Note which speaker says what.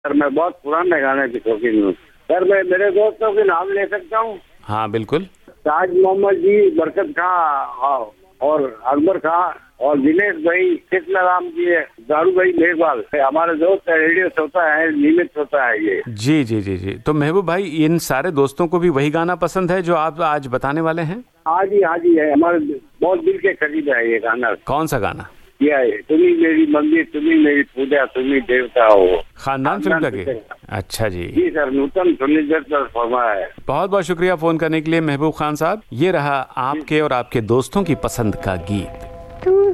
Speaker 1: Sir मैं बहुत पुराने गाने की शौकीन हूँ सर। मैं मेरे दोस्तों के नाम ले सकता हूँ?
Speaker 2: हाँ बिल्कुल।
Speaker 1: ताज मोहम्मद जी, बरकत खां और अकबर खां और दिनेश भाई, कृष्ण राम जी, दारू भाई मेघवाल, हमारे दोस्त है, रेडियो श्रोता है, नियमित होता है ये।
Speaker 2: जी जी जी जी। तो महबूब भाई, इन सारे दोस्तों को भी वही गाना पसंद है जो आप आज बताने वाले हैं?
Speaker 1: हाँ जी है, हमारे बहुत दिल के करीब है ये गाना।
Speaker 2: कौन सा गाना?
Speaker 1: किया है, तुम्ही मेरी मंदिर, तुम्ही मेरी पूजा, तुम्ही देवता हो।
Speaker 2: खानदान फिल्म का गीत। अच्छा जी।
Speaker 1: जी सर, नूतन फर्नीचर पर फरमा है।
Speaker 2: बहुत बहुत शुक्रिया फोन करने के लिए महबूब खान साहब। ये रहा आपके और आपके दोस्तों की पसंद का गीत।